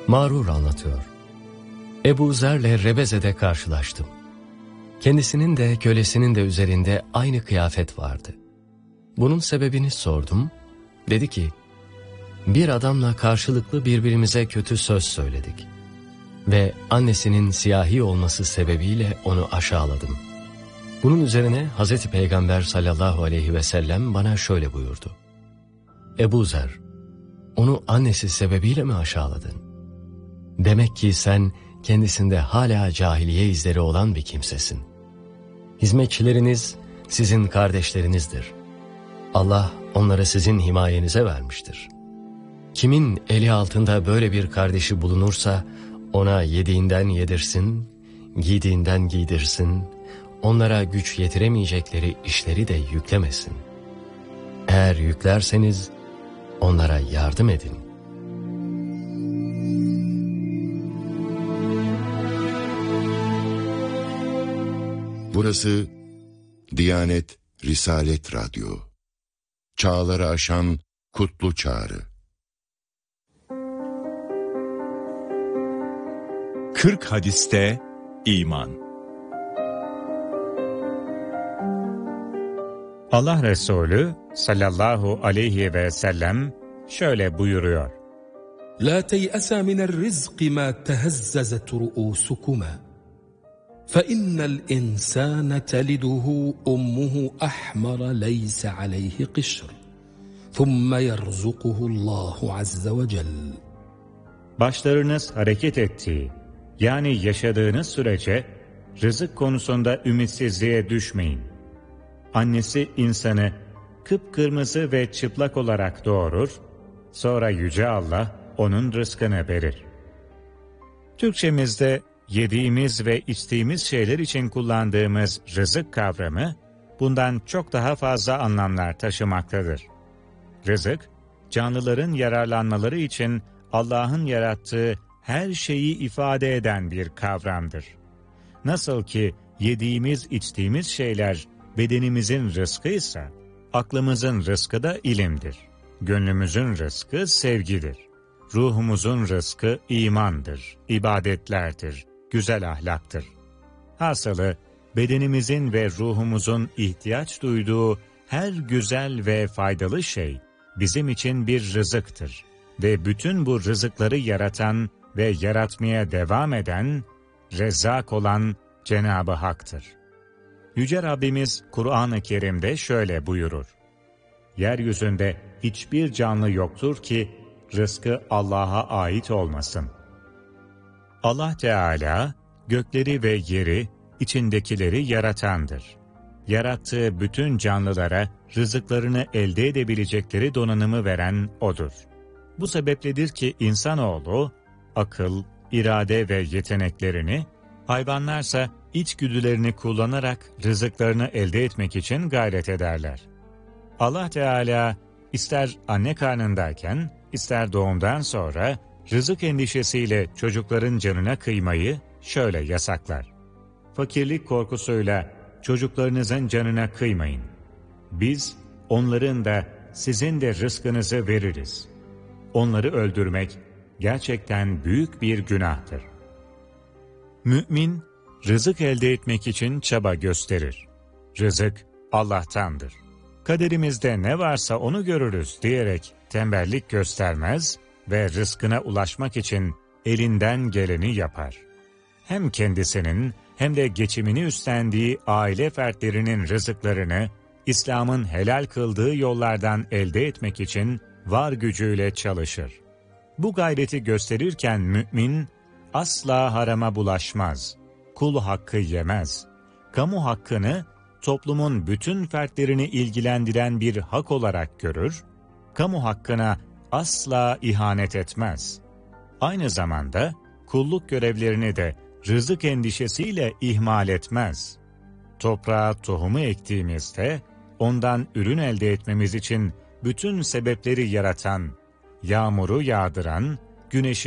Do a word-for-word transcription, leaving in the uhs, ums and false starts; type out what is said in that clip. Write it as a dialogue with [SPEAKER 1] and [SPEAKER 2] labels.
[SPEAKER 1] Mağrur anlatıyor. Ebu Zer'le Rebeze'de karşılaştım. Kendisinin de kölesinin de üzerinde aynı kıyafet vardı. Bunun sebebini sordum. Dedi ki, bir adamla karşılıklı birbirimize kötü söz söyledik. Ve annesinin siyahi olması sebebiyle onu aşağıladım. Bunun üzerine Hazreti Peygamber sallallahu aleyhi ve sellem bana şöyle buyurdu. Ebu Zer, onu annesi sebebiyle mi aşağıladın? Demek ki sen kendisinde hala cahiliye izleri olan bir kimsesin. Hizmetçileriniz sizin kardeşlerinizdir. Allah onları sizin himayenize vermiştir. Kimin eli altında böyle bir kardeşi bulunursa ona yediğinden yedirsin, giydiğinden giydirsin, onlara güç yetiremeyecekleri işleri de yüklemesin. Eğer yüklerseniz onlara yardım edin.
[SPEAKER 2] Burası Diyanet Risalet Radyo. Çağları aşan kutlu çağrı.
[SPEAKER 3] Kırk hadiste iman.
[SPEAKER 4] Allah Resulü sallallahu aleyhi ve sellem şöyle buyuruyor.
[SPEAKER 5] La tey'asa minel rizqi ma tehezzezet ru'usukuma. فَإِنَّ الْاِنْسَانَ تَلِدُهُ أُمُّهُ أَحْمَرَ لَيْسَ عَلَيْهِ قِشْرٌ ثُمَّ يَرْزُقُهُ اللّٰهُ عَزَّ وَجَلَّ.
[SPEAKER 4] Başlarınız hareket ettiği, yani yaşadığınız sürece rızık konusunda ümitsizliğe düşmeyin. Annesi insanı kıpkırmızı ve çıplak olarak doğurur, sonra Yüce Allah onun rızkını verir. Türkçemizde yediğimiz ve içtiğimiz şeyler için kullandığımız rızık kavramı, bundan çok daha fazla anlamlar taşımaktadır. Rızık, canlıların yararlanmaları için Allah'ın yarattığı her şeyi ifade eden bir kavramdır. Nasıl ki yediğimiz, içtiğimiz şeyler bedenimizin rızkıysa, aklımızın rızkı da ilimdir. Gönlümüzün rızkı sevgidir. Ruhumuzun rızkı imandır, ibadetlerdir, güzel ahlaktır. Hasılı, bedenimizin ve ruhumuzun ihtiyaç duyduğu her güzel ve faydalı şey bizim için bir rızıktır. Ve bütün bu rızıkları yaratan ve yaratmaya devam eden, Rezzak olan Cenab-ı Hak'tır. Yüce Rabbimiz Kur'an-ı Kerim'de şöyle buyurur. Yeryüzünde hiçbir canlı yoktur ki rızkı Allah'a ait olmasın. Allah Teala gökleri ve yeri, içindekileri yaratandır. Yarattığı bütün canlılara rızıklarını elde edebilecekleri donanımı veren O'dur. Bu sebepledir ki insanoğlu akıl, irade ve yeteneklerini, hayvanlarsa içgüdülerini kullanarak rızıklarını elde etmek için gayret ederler. Allah Teala ister anne karnındayken, ister doğumdan sonra rızık endişesiyle çocukların canına kıymayı şöyle yasaklar. Fakirlik korkusuyla çocuklarınızın canına kıymayın. Biz onların da sizin de rızkınızı veririz. Onları öldürmek gerçekten büyük bir günahtır. Mümin, rızık elde etmek için çaba gösterir. Rızık Allah'tandır. Kaderimizde ne varsa onu görürüz diyerek tembellik göstermez ve rızkına ulaşmak için elinden geleni yapar. Hem kendisinin hem de geçimini üstlendiği aile fertlerinin rızıklarını İslam'ın helal kıldığı yollardan elde etmek için var gücüyle çalışır. Bu gayreti gösterirken mümin asla harama bulaşmaz, kul hakkı yemez, kamu hakkını toplumun bütün fertlerini ilgilendiren bir hak olarak görür, kamu hakkına asla ihanet etmez. Aynı zamanda kulluk görevlerini de rızık endişesiyle ihmal etmez. Toprağa tohumu ektiğimizde ondan ürün elde etmemiz için bütün sebepleri yaratan, yağmuru yağdıran, güneşi